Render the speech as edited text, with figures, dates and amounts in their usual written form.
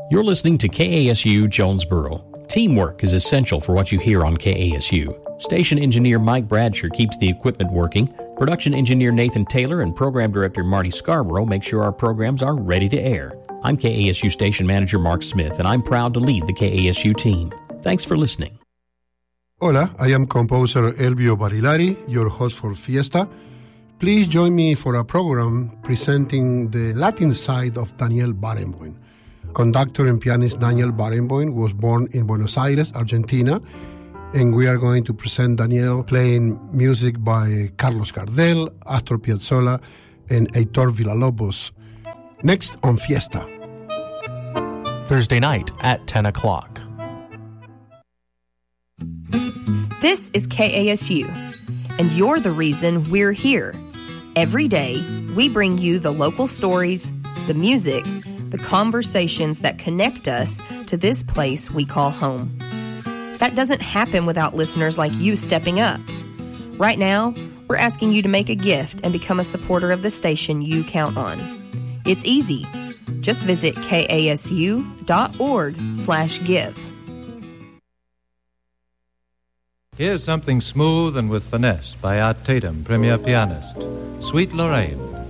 You're listening to KASU Jonesboro. Teamwork is essential for what you hear on KASU. Station engineer Mike Bradsher keeps the equipment working. Production engineer Nathan Taylor and program director Marty Scarborough make sure our programs are ready to air. I'm KASU station manager Mark Smith, and I'm proud to lead the KASU team. Thanks for listening. Hola, I am composer Elvio Barilari, your host for Fiesta. Please join me for a program presenting the Latin side of Daniel Barenboim. Conductor and pianist Daniel Barenboim was born in Buenos Aires, Argentina, and we are going to present Daniel playing music by Carlos Gardel, Astor Piazzolla, and Heitor Villa-Lobos. Next on Fiesta. Thursday night at 10 o'clock. This is KASU, and you're the reason we're here. Every day, we bring you the local stories, the music, the conversations that connect us to this place we call home. That doesn't happen without listeners like you stepping up. Right now, we're asking you to make a gift and become a supporter of the station you count on. It's easy. Just visit kasu.org/give. Here's something smooth and with finesse by Art Tatum, premier pianist. Sweet Lorraine.